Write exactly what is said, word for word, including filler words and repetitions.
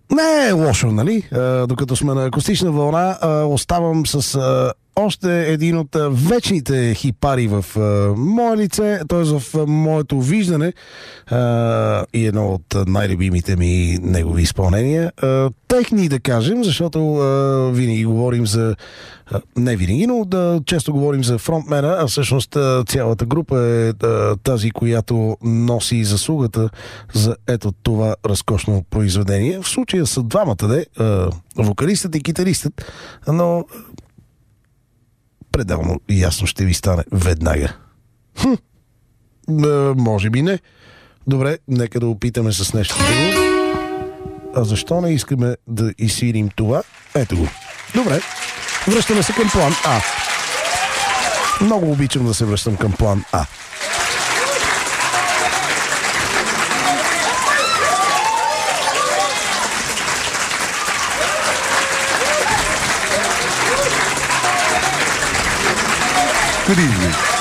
Не е лошо, нали? А, докато сме на акустична вълна, а, оставам с а, още един от а, вечните хипари в а, мое лице, т.е. в а, моето виждане а, и едно от а, най-любимите ми негови изпълнения. А, техни, да кажем, защото а, винаги говорим за... А, не винаги, но да, често говорим за фронтмена, а всъщност а, цялата група е а, тази, която носи заслугата за ето това разкошно произведение. В случая са двамата, де, а, вокалистът и китаристът, но пределно ясно ще ви стане веднага. Хм, а, може би не. Добре, нека да опитаме с нещо друго. А защо не искаме да изсвирим това? Ето го. Добре. Връщаме се към план А. Много обичам да се връщам към план А. Good evening.